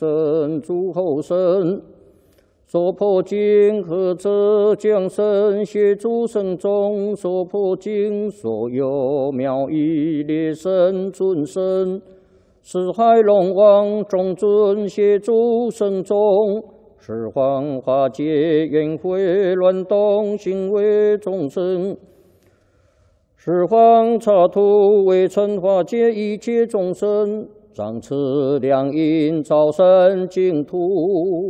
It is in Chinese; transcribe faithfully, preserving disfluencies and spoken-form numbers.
神诸后生。说破经和浙江省协助省中说破经所有妙义列神尊神。四海龙王众尊协助神中。十方化解缘会乱动行为众生，十方刹土为尘化解一切众生，掌持良因造生净土。